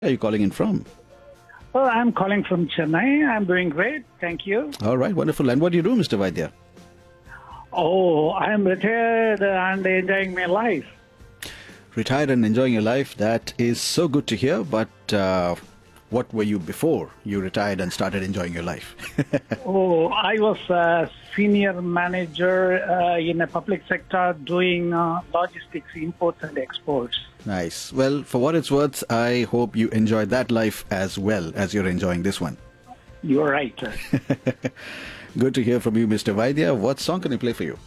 Where are you calling in from? Well, I'm calling from Chennai. I'm doing great. Thank you. All right, wonderful. And what do you do, Mr. Vaidya? Oh, I'm retired and enjoying my life. Retired and enjoying your life. That is so good to hear. But what were you before you retired and started enjoying your life? Oh, I was a senior manager in a public sector doing logistics, imports and exports. Nice. Well, for what it's worth, I hope you enjoyed that life as well as you're enjoying this one. You're right. Good to hear from you, Mr. Vaidya. What song can I play for you?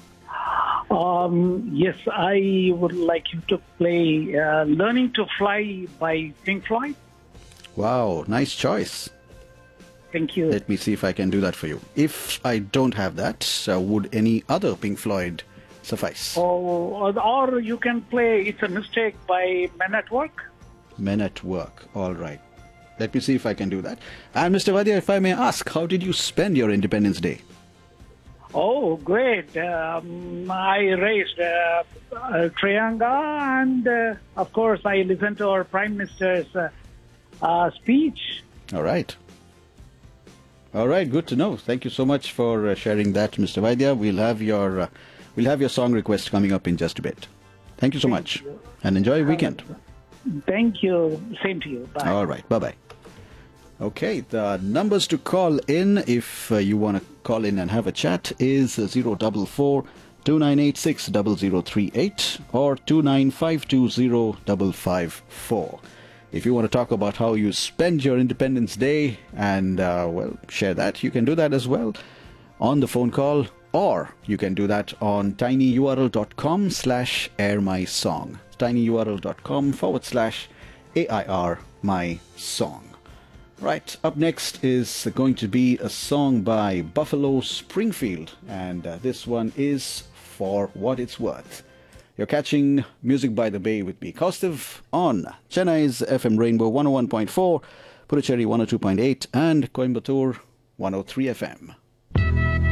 Yes, I would like you to play Learning to Fly by Pink Floyd. Wow, nice choice. Thank you. Let me see if I can do that for you. If I don't have that, would any other Pink Floyd suffice? Oh, or you can play It's a Mistake by Men at Work. Men at Work. All right. Let me see if I can do that. And Mr. Vaidya, if I may ask, how did you spend your Independence Day? Oh, great. I raised Trianga and, of course, I listened to our Prime Minister's speech. All right. All right, good to know. Thank you so much for sharing that, Mr. Vaidya. We'll have your song request coming up in just a bit. Thank you so much. And enjoy your weekend. Thank you. Same to you. Bye. All right. Bye-bye. Okay, the numbers to call in if you want to call in and have a chat is 044 2986 0038 or 29520 If you want to talk about how you spend your Independence Day and, share that, you can do that as well on the phone call, or you can do that on tinyurl.com/airmysong. tinyurl.com/AIR my song. Right, up next is going to be a song by Buffalo Springfield, and this one is For What It's Worth. You're catching Music by the Bay with me, Kaustav, on Chennai's FM Rainbow 101.4, Puducherry 102.8, and Coimbatore 103 FM.